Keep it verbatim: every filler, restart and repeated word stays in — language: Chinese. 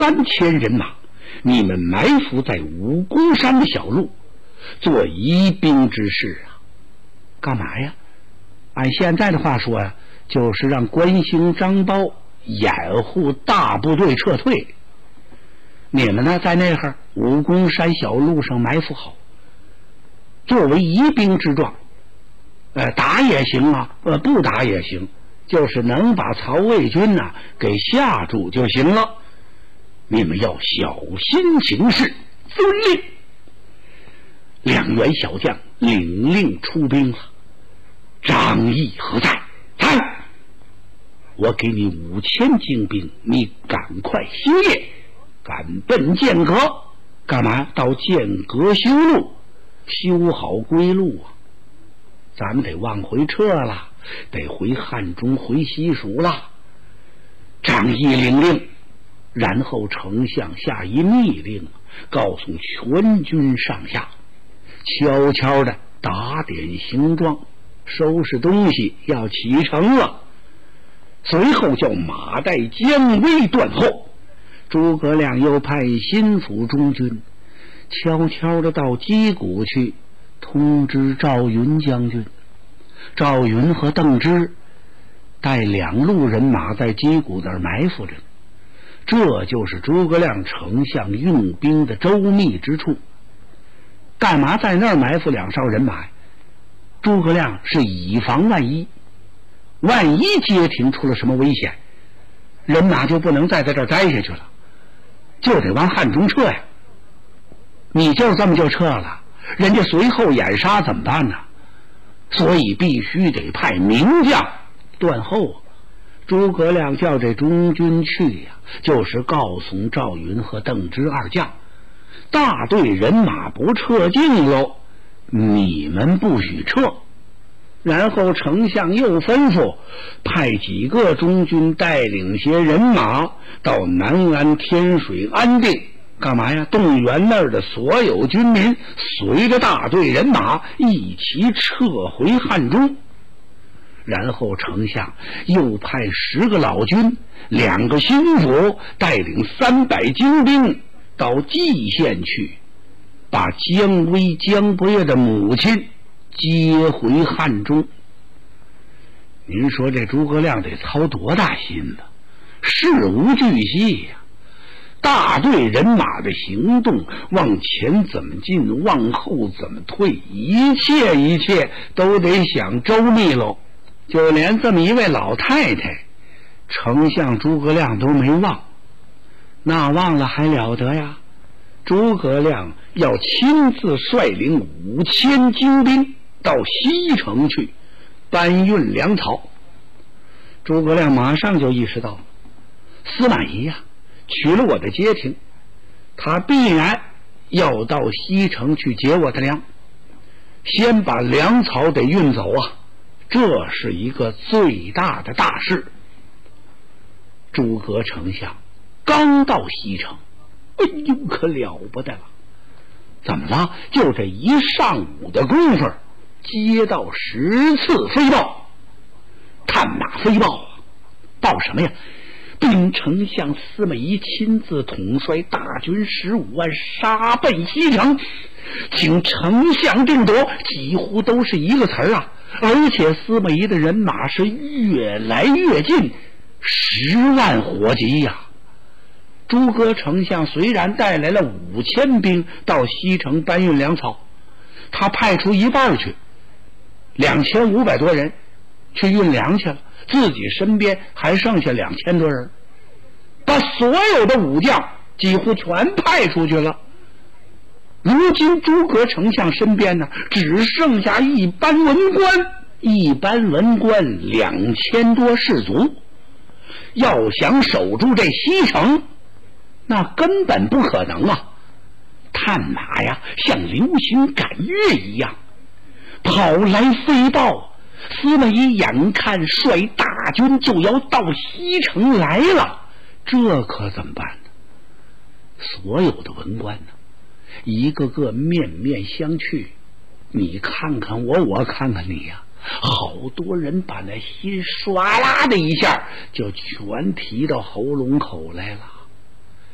三千人马，你们埋伏在武功山的小路，做疑兵之事啊！干嘛呀？按现在的话说呀、啊，就是让关兴、张苞掩护大部队撤退。你们呢，在那会武功山小路上埋伏好，作为疑兵之状。呃，打也行啊，呃，不打也行，就是能把曹魏军呐、啊、给吓住就行了。你们要小心行事，遵令。两员小将领令出兵了。张翼何在？在。我给你五千精兵，你赶快行业，赶奔剑阁。干嘛？到剑阁修路，修好归路啊！咱们得往回撤了，得回汉中，回西蜀了。张翼领令，然后丞相下一密令，告诉全军上下，悄悄的打点行装，收拾东西，要启程了。随后叫马岱、姜维断后。诸葛亮又派心腹中军悄悄的到击鼓去通知赵云将军。赵云和邓芝带两路人马在击鼓那儿埋伏着，这就是诸葛亮丞相用兵的周密之处。干嘛在那儿埋伏两哨人马？诸葛亮是以防万一，万一街亭出了什么危险，人马就不能再在这儿待下去了，就得往汉中撤呀。你就这么就撤了，人家随后掩杀怎么办呢？所以必须得派名将断后。诸葛亮叫这中军去呀、啊，就是告诉赵云和邓芝二将，大队人马不撤进喽，你们不许撤。然后丞相又吩咐派几个中军带领些人马到南安天水安定，干嘛呀？动员那儿的所有军民，随着大队人马一起撤回汉中。然后丞相又派十个老军，两个心腹，带领三百精兵到蓟县去，把姜维、姜伯业的母亲接回汉中。您说这诸葛亮得操多大心呢？事无巨细呀、啊，大队人马的行动，往前怎么进，往后怎么退，一切一切都得想周密喽。就连这么一位老太太，丞相诸葛亮都没忘，那忘了还了得呀？诸葛亮要亲自率领五千精兵到西城去搬运粮草。诸葛亮马上就意识到，司马懿呀、啊，取了我的街亭，他必然要到西城去劫我的粮，先把粮草得运走啊，这是一个最大的大事。诸葛丞相刚到西城，哎呦，可了不得了！怎么了？就这一上午的功夫，接到十次飞报，探马飞报啊！报什么呀？兵丞相司马懿亲自统帅大军十五万，杀奔西城，请丞相定夺，几乎都是一个词儿啊！而且司马懿的人马是越来越近，十万火急呀、啊！诸葛丞相虽然带来了五千兵到西城搬运粮草，他派出一半去，两千五百多人去运粮去了，自己身边还剩下两千多人，把所有的武将几乎全派出去了。如今诸葛丞相身边呢，只剩下一班文官，一班文官两千多士卒，要想守住这西城，那根本不可能啊！探马呀，像流星赶月一样跑来飞报，司马懿眼看率大军就要到西城来了，这可怎么办呢？所有的文官呢，一个个面面相觑，你看看我，我看看你呀、啊，好多人把那心唰啦的一下就全提到喉咙口来了。